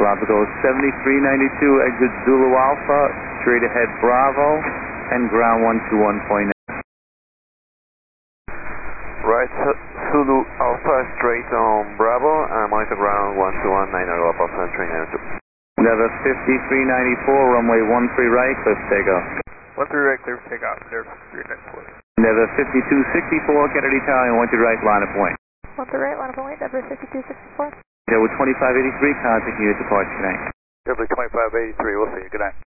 Tropical 7392, exit Zulu Alpha, straight ahead Bravo, and ground 121.9. Right, Zulu Alpha straight on Bravo, and monitor ground 121.9 Alpha 392. Never 5394, runway 13 right, clear for takeoff. 13 right, clear for takeoff, Never 5394. Never 5264, Kennedy Tower, 12 right, line of point. 13 right, line of point, Never 5264. There with 2583, contacting you at departure tonight. Never 2583, we'll see you, good night.